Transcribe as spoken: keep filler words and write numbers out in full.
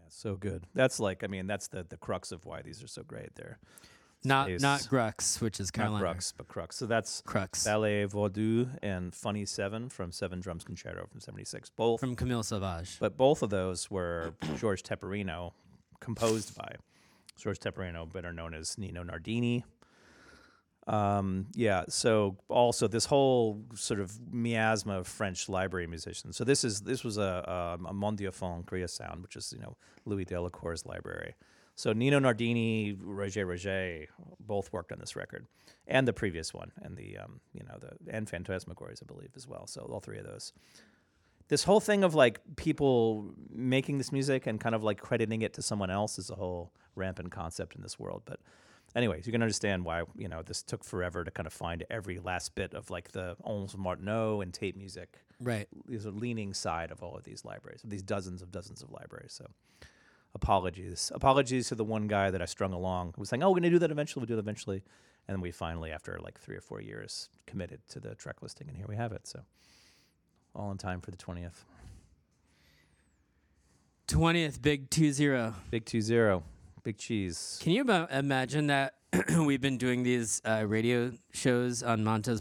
so good. That's like, I mean, that's the the crux of why these are so great. They're Not space- not Grux, which is not Carolina. crux, but crux. So that's Crux. Ballet Vaudou and Funny Seven from Seven Drums Concerto from seventy-six. Both, From Camille Sauvage. but both of those were George Teperino, composed by George Teperino, better known as Nino Nardini. Um, yeah, so also this whole sort of miasma of French library musicians. So this is this was a um, a Mondiophone Korea Sound, which is, you know, Louis Delacour's library. So Nino Nardini, Roger Roger, both worked on this record, and the previous one, and the um, you know the and Phantasmagories, I believe, as well. So all three of those. This whole thing of like people making this music and kind of like crediting it to someone else is a whole rampant concept in this world. But anyways, you can understand why, you know, this took forever to kind of find every last bit of like the Onze Martineau and tape music. Right. These are leaning side of all of these libraries, of these dozens of dozens of libraries. So apologies. Apologies to the one guy that I strung along who was saying, oh, we're going to do that eventually. We'll do that eventually. And then we finally, after like three or four years, committed to the track listing. And here we have it. So all in time for the twentieth. twentieth, big two zero. Big two zero. Big cheese. Can you ima- imagine that we've been doing these uh, radio shows on Montez